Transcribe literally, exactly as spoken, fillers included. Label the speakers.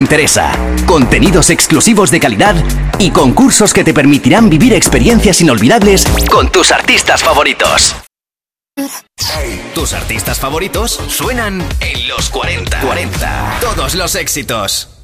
Speaker 1: interesa, contenidos exclusivos de calidad y concursos que te permitirán vivir experiencias inolvidables con tus artistas favoritos. Tus artistas favoritos suenan en los cuarenta. cuarenta. Todos los éxitos.